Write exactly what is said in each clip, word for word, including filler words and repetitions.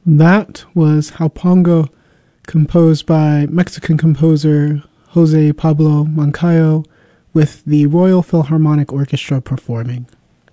That was Haupongo, composed by Mexican composer Jose Pablo Moncayo, with the Royal Philharmonic Orchestra performing.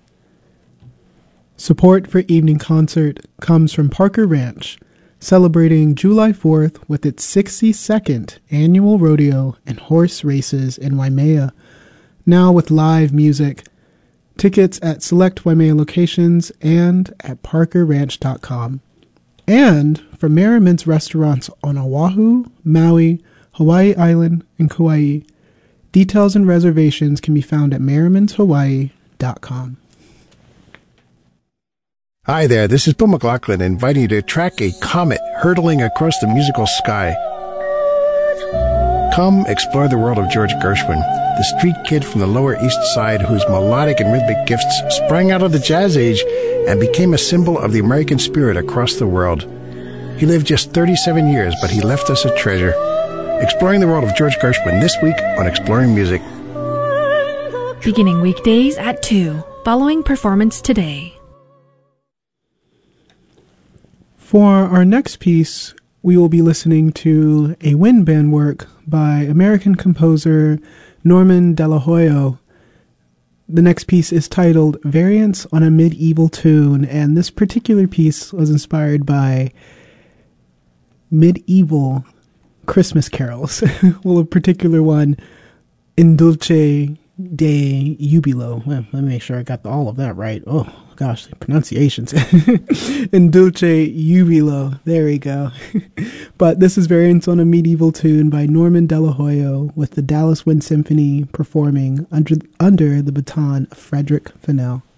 Support for Evening Concert comes from Parker Ranch, celebrating July fourth with its sixty-second annual rodeo and horse races in Waimea, now with live music. Tickets at select Waimea locations and at parker ranch dot com. And from Merriman's restaurants on Oahu, Maui, Hawaii Island, and Kauai. Details and reservations can be found at merrimans hawaii dot com. Hi there, this is Bill McLaughlin inviting you to track a comet hurtling across the musical sky. Come explore the world of George Gershwin, the street kid from the Lower East Side whose melodic and rhythmic gifts sprang out of the jazz age and became a symbol of the American spirit across the world. He lived just thirty-seven years, but he left us a treasure. Exploring the world of George Gershwin this week on Exploring Music. Beginning weekdays at two, following performance today. For our next piece, we will be listening to a wind band work by American composer Norman Delahoyo. The next piece is titled Variants on a Medieval Tune, and this particular piece was inspired by medieval Christmas carols. Well, a particular one, In Dulce de Jubilo. Well, let me make sure I got all of that right. Oh, gosh, the pronunciations. In Dulce Jubilo. There we go. But this is Variants on a Medieval Tune by Norman Delahoyo with the Dallas Wind Symphony performing under, under the baton of Frederick Fennell.